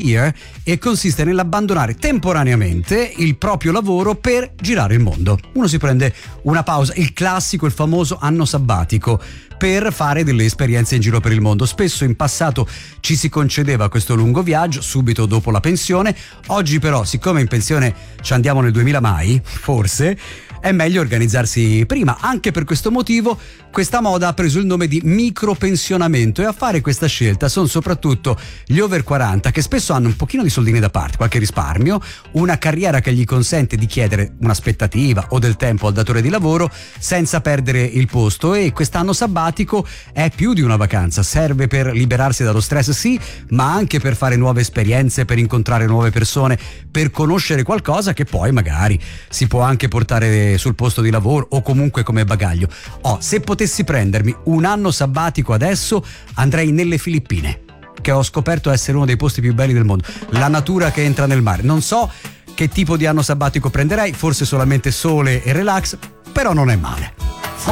year e consiste nell'abbandonare temporaneamente il proprio lavoro per girare il mondo. Uno si prende una pausa, il classico, il famoso anno sabbatico, per fare delle esperienze in giro per il mondo. Spesso in passato ci si concedeva questo lungo viaggio subito dopo la pensione. Oggi però, siccome in pensione ci andiamo nel 2000 mai, forse è meglio organizzarsi prima. Anche per questo motivo questa moda ha preso il nome di micropensionamento, e a fare questa scelta sono soprattutto gli over 40, che spesso hanno un pochino di soldini da parte, qualche risparmio, una carriera che gli consente di chiedere un'aspettativa o del tempo al datore di lavoro senza perdere il posto. E quest'anno sabbatico è più di una vacanza, serve per liberarsi dallo stress, sì, ma anche per fare nuove esperienze, per incontrare nuove persone, per conoscere qualcosa che poi magari si può anche portare sul posto di lavoro o comunque come bagaglio. Se potessi prendermi un anno sabbatico adesso, andrei nelle Filippine, che ho scoperto essere uno dei posti più belli del mondo, la natura che entra nel mare. Non so che tipo di anno sabbatico prenderei, forse solamente sole e relax, però non è male.